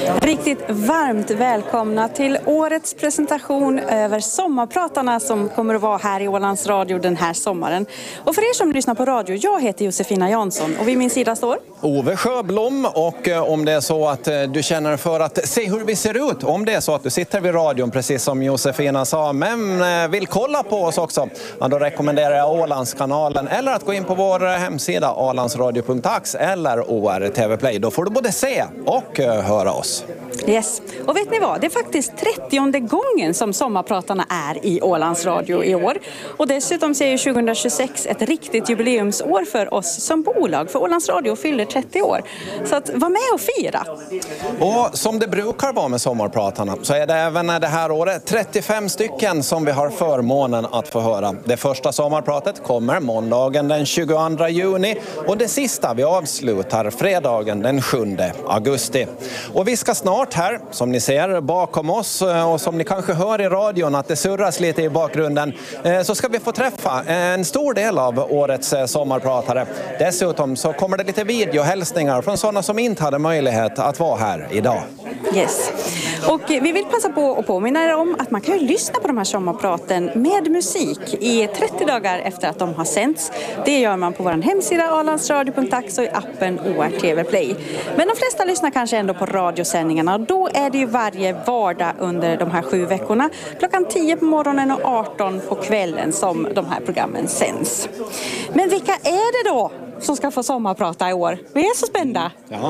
Riktigt varmt välkomna till årets presentation över sommarpratarna som kommer att vara här i Ålands Radio den här sommaren. Och för er som lyssnar på radio, jag heter Josefina Jansson och vid min sida står Ove Sjöblom. Och om det är så att du känner för att se hur vi ser ut, om det är så att du sitter vid radion precis som Josefina sa, men vill kolla på oss också, då rekommenderar jag Ålandskanalen eller att gå in på vår hemsida alandsradio.ax eller ORTV Play. Då får du både se och höra oss. Yes. Och vet ni vad? Det är faktiskt 30:e gången som sommarpratarna är i Ålands Radio i år. Och dessutom ser ju 2026 ett riktigt jubileumsår för oss som bolag. För Ålands Radio fyller 30 år. Så att var med och fira. Och som det brukar vara med sommarpratarna så är det även det här året 35 stycken som vi har förmånen att få höra. Det första sommarpratet kommer måndagen den 22 juni och det sista vi avslutar fredagen den 7 augusti. Och vi ska snart här, som ni ser bakom oss och som ni kanske hör i radion att det surras lite i bakgrunden, så ska vi få träffa en stor del av årets sommarpratare. Dessutom så kommer det lite videohälsningar från sådana som inte hade möjlighet att vara här idag. Yes. Och vi vill passa på att påminna er om att man kan ju lyssna på de här sommarpraten med musik i 30 dagar efter att de har sänts. Det gör man på vår hemsida alandsradio.ax och i appen ORTV Play. Men de flesta lyssnar kanske ändå på radiosändningarna och då är det ju varje vardag under de här 7 veckorna. Klockan 10 på morgonen och 18 på kvällen som de här programmen sänds. Men vilka är det då som ska få sommarprata i år? Vi är så spända.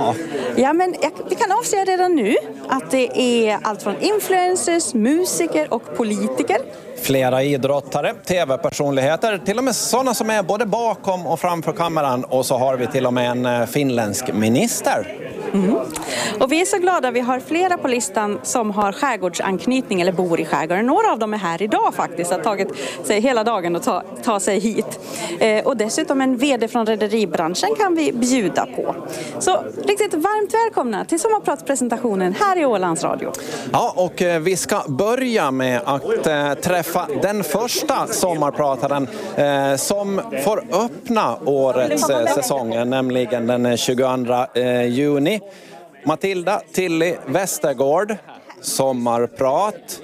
Ja, men vi kan avslöja redan nu att det är allt från influencers, musiker och politiker. Flera idrottare, tv-personligheter, till och med sådana som är både bakom och framför kameran. Och så har vi till och med en finländsk minister. Mm. Och vi är så glada, vi har flera på listan som har skärgårdsanknytning eller bor i skärgården. Några av dem är här idag faktiskt, har tagit sig hela dagen och ta sig hit. Och dessutom en vd från rederibranschen kan vi bjuda på. Så riktigt varmt välkomna till sommarpratspresentationen här i Ålands Radio. Ja, och vi ska börja med att träffa den första sommarprataren som får öppna årets säsong, nämligen den 22 juni. Matilda Tilly Westergård, sommarprat.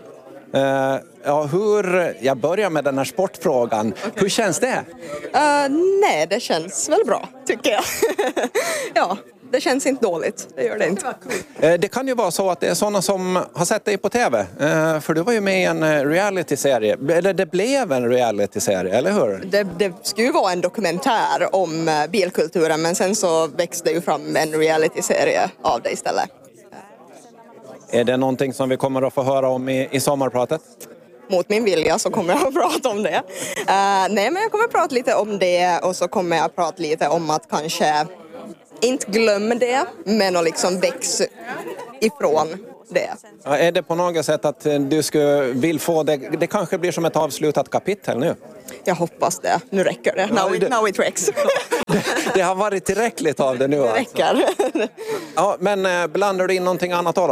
Jag börjar med den här sportfrågan. Okay. Hur känns det? Nej, det känns väl bra, tycker jag. Ja, det känns inte dåligt. Det gör det inte. Det kan ju vara så att det är sådana som har sett dig på tv. För du var ju med i en realityserie. Eller det blev en realityserie, eller hur? Det skulle ju vara en dokumentär om bilkulturen. Men sen så växte det ju fram en realityserie av det istället. Är det någonting som vi kommer att få höra om i sommarpratet? Mot min vilja så kommer jag att prata om det. Nej, men jag kommer att prata lite om det. Och så kommer jag att prata lite om att kanske inte glömma det, men att liksom växa ifrån det. Ja, är det på något sätt att du vill få det? Det kanske blir som ett avslutat kapitel nu. Jag hoppas det. Nu räcker det. Now it räcks. Det har varit tillräckligt av det nu. Det räcker. Ja, men blandar du in någonting annat då?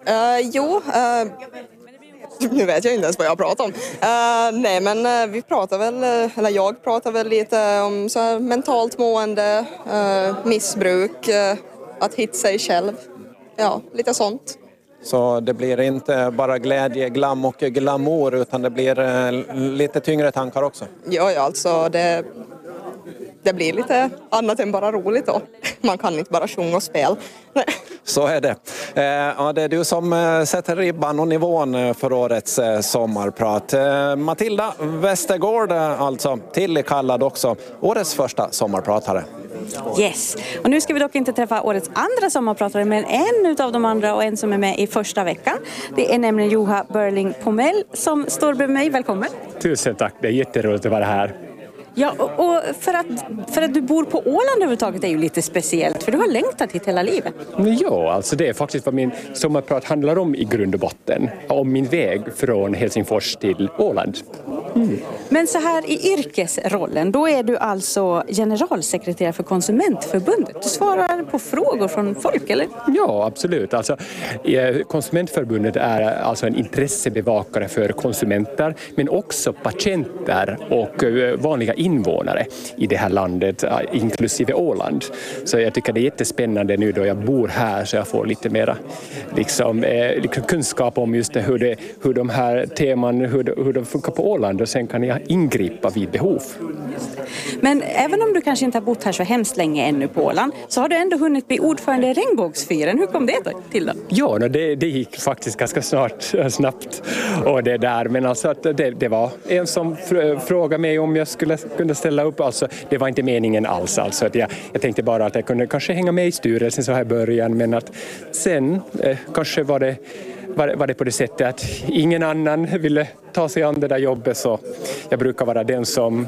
Nu vet jag inte ens vad jag pratar om. Nej, men vi pratar väl, eller jag pratar väl lite om så här mentalt mående, missbruk, att hitta sig själv. Ja, lite sånt. Så det blir inte bara glädje, glam och glamour, utan det blir lite tyngre tankar också? Ja, alltså det blir lite annat än bara roligt då. Man kan inte bara sjunga och spela. Så är det. Ja, det är du som sätter ribban och nivån för årets sommarprat. Matilda Westergård, alltså tillkallad också årets första sommarpratare. Yes, och nu ska vi dock inte träffa årets andra sommarpratare, men en av de andra och en som är med i första veckan. Det är nämligen Juha Berling Pomell som står bredvid mig. Välkommen. Tusen tack, det är jätteroligt att vara här. Ja, och för att du bor på Åland överhuvudtaget är ju lite speciellt, för du har längtat hit hela livet. Ja, alltså det är faktiskt vad min sommarprat handlar om i grund och botten. Om min väg från Helsingfors till Åland. Men så här i yrkesrollen, då är du alltså generalsekreterare för Konsumentförbundet. Du svarar på frågor från folk, eller? Ja, absolut. Alltså, Konsumentförbundet är alltså en intressebevakare för konsumenter, men också patienter och vanliga invånare i det här landet, inklusive Åland. Så jag tycker det är jättespännande nu då jag bor här, så jag får lite mera kunskap om just hur de här teman, hur de funkar på Åland, och sen kan jag ingripa vid behov. Men även om du kanske inte har bott här så hemskt länge ännu på Åland, så har du ändå hunnit bli ordförande i Regnbågsfyren. Hur kom det till då? Ja, det gick faktiskt ganska snabbt och det där, men alltså att det var en som frågade mig om jag skulle kunna ställa upp. Alltså, det var inte meningen alls. Alltså, att jag tänkte bara att jag kunde kanske hänga med i styrelsen så här i början, men att sen kanske var det på det sättet att ingen annan ville ta sig an det där jobbet, så jag brukar vara den som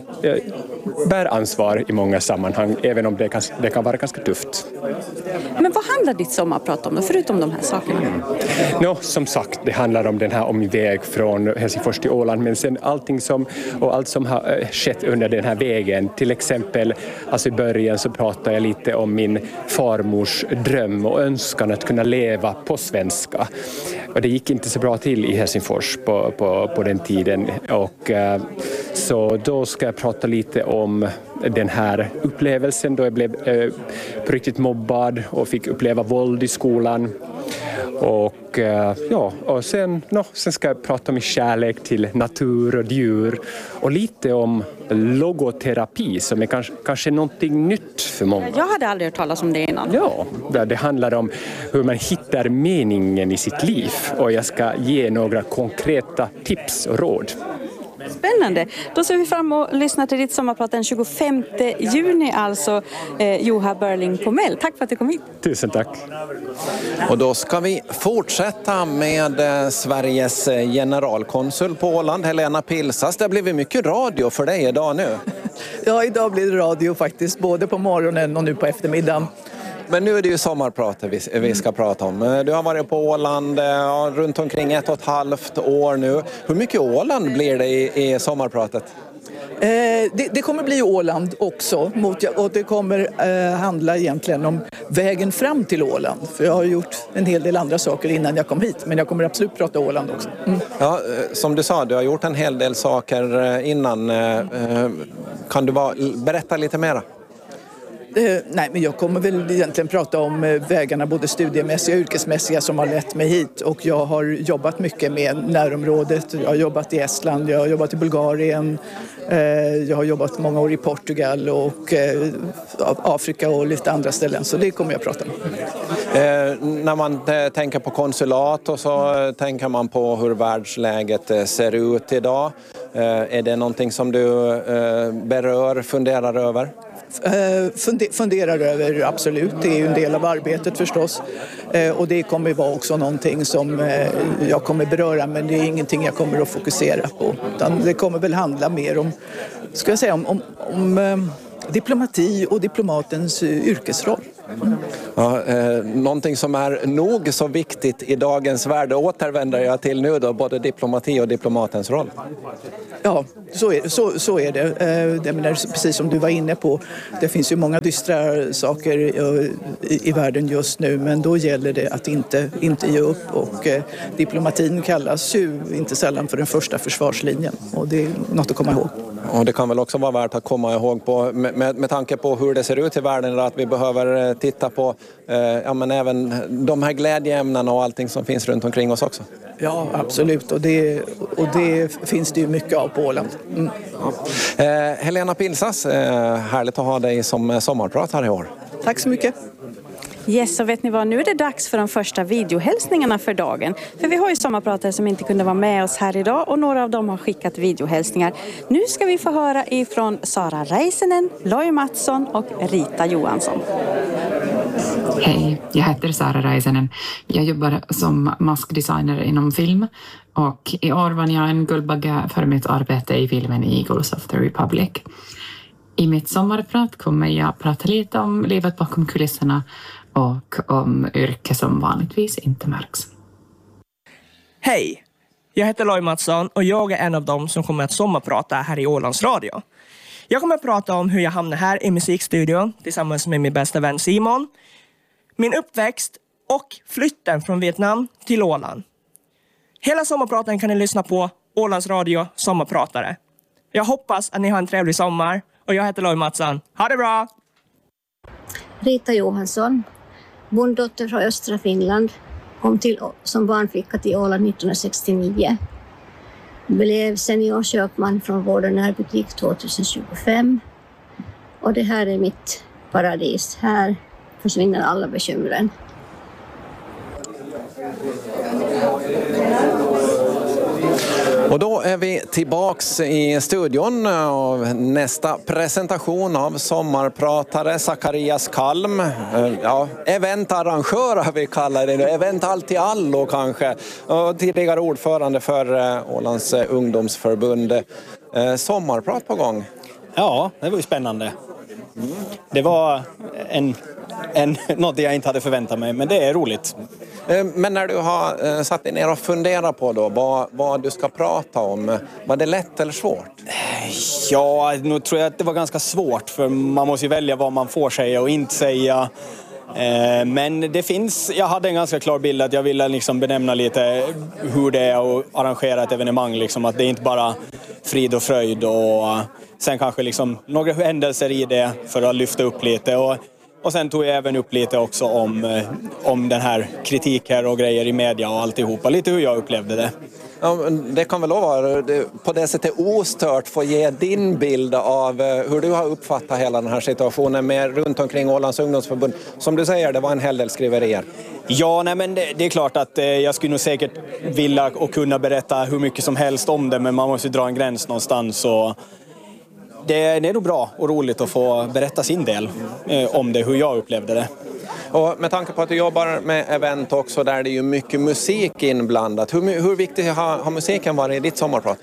bär ansvar i många sammanhang, även om det kan vara ganska tufft. Men vad handlar ditt sommarprat om då, förutom de här sakerna? Som sagt, det handlar om den här omväg från Helsingfors till Åland, men sen allt som har skett under den här vägen. Till exempel, alltså i början så pratade jag lite om min farmors dröm och önskan att kunna leva på svenska. Och det gick inte så bra till i Helsingfors på den tiden, och så då ska jag prata lite om den här upplevelsen då jag blev på riktigt mobbad och fick uppleva våld i skolan. Och sen ska jag prata om min kärlek till natur och djur och lite om logoterapi, som är kanske någonting nytt för många. Jag hade aldrig hört talas om det innan. Ja, det handlar om hur man hittar meningen i sitt liv, och jag ska ge några konkreta tips och råd. Spännande. Då ser vi fram och lyssnar till ditt sommarprat den 25 juni, alltså Juha Berling Pomell. Tack för att du kom hit. Tusen tack. Och då ska vi fortsätta med Sveriges generalkonsul på Åland, Helena Pilsas. Det har blivit mycket radio för dig idag nu. Ja, idag blir det radio faktiskt, både på morgonen och nu på eftermiddagen. Men nu är det ju sommarpratet vi ska prata om. Du har varit på Åland runt omkring 1,5 år nu. Hur mycket Åland blir det i sommarpratet? Det kommer bli Åland också, och det kommer handla egentligen om vägen fram till Åland. För jag har gjort en hel del andra saker innan jag kom hit, men jag kommer absolut prata Åland också. Mm. Ja, som du sa, du har gjort en hel del saker innan. Kan du berätta lite mera? Nej, men jag kommer väl egentligen prata om vägarna, både studiemässiga och yrkesmässiga, som har lett mig hit. Och jag har jobbat mycket med närområdet. Jag har jobbat i Estland, jag har jobbat i Bulgarien, jag har jobbat många år i Portugal och Afrika och lite andra ställen. Så det kommer jag prata om. När man tänker på konsulat och så tänker man på hur världsläget ser ut idag. Är det någonting som du funderar över? Funderar över, absolut. Det är ju en del av arbetet förstås. Och det kommer vara också någonting som jag kommer beröra, men det är ingenting jag kommer att fokusera på. Utan det kommer väl handla mer om, ska jag säga, om diplomati och diplomatens yrkesroll. Ja, någonting som är nog så viktigt i dagens värld återvänder jag till nu då, både diplomati och diplomatens roll. Ja, så är det. Jag menar, precis som du var inne på, det finns ju många dystra saker i världen just nu, men då gäller det att inte ge upp, och diplomatin kallas ju inte sällan för den första försvarslinjen, och det är något att komma ihåg. Och det kan väl också vara värt att komma ihåg på, med tanke på hur det ser ut i världen, att vi behöver titta på men även de här glädjeämnena och allting som finns runt omkring oss också. Ja, absolut. Och det finns det ju mycket av på Åland. Mm. Helena Pilsas, härligt att ha dig som sommarpratare i år. Tack så mycket. Yes, så vet ni vad, nu är det dags för de första videohälsningarna för dagen. För vi har ju sommarpratare som inte kunde vara med oss här idag, och några av dem har skickat videohälsningar. Nu ska vi få höra ifrån Sara Räisänen, Loi Mattsson och Rita Johansson. Hej, jag heter Sara Räisänen. Jag jobbar som maskdesigner inom film, och i år vann jag en Guldbagge för mitt arbete i filmen Eagles of the Republic. I mitt sommarprat kommer jag prata lite om livet bakom kulisserna och om yrke som vanligtvis inte märks. Hej! Jag heter Loj Mattsson och jag är en av dem som kommer att sommarprata här i Ålands Radio. Jag kommer att prata om hur jag hamnade här i musikstudion tillsammans med min bästa vän Simon, min uppväxt och flytten från Vietnam till Åland. Hela sommarpraten kan ni lyssna på Ålands Radio Sommarpratare. Jag hoppas att ni har en trevlig sommar och jag heter Loj Mattsson. Ha det bra! Rita Johansson, bonddotter från östra Finland, kom till som barnflicka till Åland 1969. Blev seniorköpman från vår närbutik 2025. Och det här är mitt paradis. Här försvinner alla bekymren. Och då är vi tillbaks i studion och nästa presentation av sommarpratare Zacharias Kalm. Ja, eventarrangör har vi kallat det nu. Event allt i allo kanske. Och tidigare ordförande för Ålands ungdomsförbund. Sommarprat på gång. Ja, det var ju spännande. Det var något jag inte hade förväntat mig, men det är roligt. Men när du har satt dig ner och funderat på då, vad du ska prata om, var det lätt eller svårt? Ja, nu tror jag att det var ganska svårt, för man måste ju välja vad man får säga och inte säga. Men jag hade en ganska klar bild att jag ville liksom benämna lite hur det är att arrangera ett evenemang. Liksom, att det är inte bara frid och fröjd, och sen kanske liksom några händelser i det för att lyfta upp lite. Och sen tog jag även upp lite också om den här kritiken och grejer i media och alltihopa. Lite hur jag upplevde det. Ja, det kan väl vara på det sättet ostört få ge din bild av hur du har uppfattat hela den här situationen med runt omkring Ålands ungdomsförbund. Som du säger, det var en hel del skriverier. Ja, nej, men det är klart att jag skulle nog säkert vilja och kunna berätta hur mycket som helst om det, men man måste dra en gräns någonstans. Och det är nog bra och roligt att få berätta sin del om det, hur jag upplevde det. Och med tanke på att du jobbar med event också där det är ju mycket musik inblandat. Hur viktigt har musiken varit i ditt sommarprat?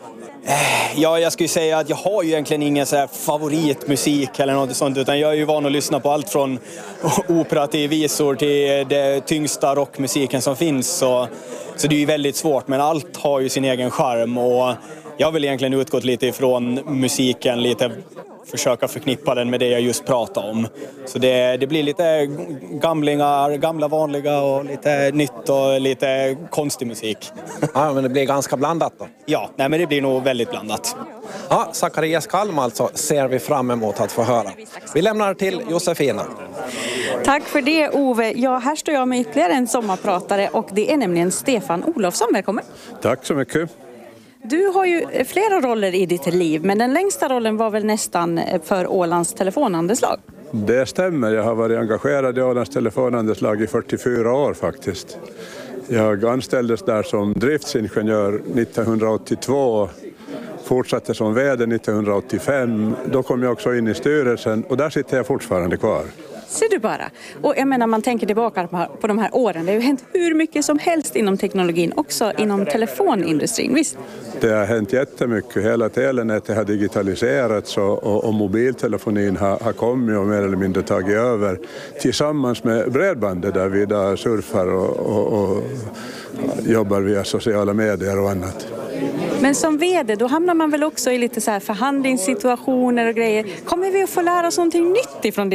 Ja, jag skulle säga att jag har ju egentligen ingen så här favoritmusik eller något sånt, utan jag är ju van att lyssna på allt från opera till visor till det tyngsta rockmusiken som finns. Så det är ju väldigt svårt, men allt har ju sin egen charm, och jag vill egentligen utgått lite ifrån musiken, lite försöka förknippa den med det jag just pratade om. Så det blir lite gamla vanliga och lite nytt och lite konstig musik. Ja, men det blir ganska blandat då? Ja, nej, men det blir nog väldigt blandat. Ja, Zacharias Kalm alltså ser vi fram emot att få höra. Vi lämnar till Josefina. Tack för det, Ove. Ja, här står jag med ytterligare en sommarpratare och det är nämligen Stefan Olofsson. Välkommen. Tack så mycket. Du har ju flera roller i ditt liv, men den längsta rollen var väl nästan för Ålands telefonandeslag? Det stämmer, jag har varit engagerad i Ålands telefonandeslag i 44 år faktiskt. Jag anställdes där som driftsingenjör 1982, fortsatte som vd 1985. Då kom jag också in i styrelsen och där sitter jag fortfarande kvar. Ser du bara. Och jag menar, man tänker tillbaka på de här åren. Det har ju hänt hur mycket som helst inom teknologin, också inom telefonindustrin, visst? Det har hänt jättemycket. Hela telenätet har digitaliserats och mobiltelefonin har kommit och mer eller mindre tagit över tillsammans med bredbandet där vi idag surfar och jobbar via sociala medier och annat. Men som vd, då hamnar man väl också i lite så här förhandlingssituationer och grejer. Kommer vi att få lära oss någonting nytt ifrån